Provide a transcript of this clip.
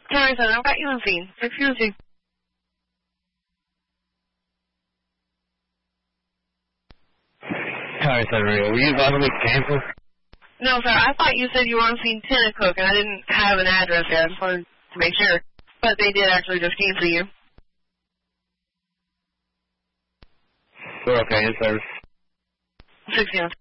Sorry, son, I've got you on scene. 602. Sorry, Rio. Were you involved with cancel? No, sir. I thought you said you were on scene 10 at Cook, and I didn't have an address there. I just wanted to make sure. But they did actually just cancel you. We're okay in service. 6 years.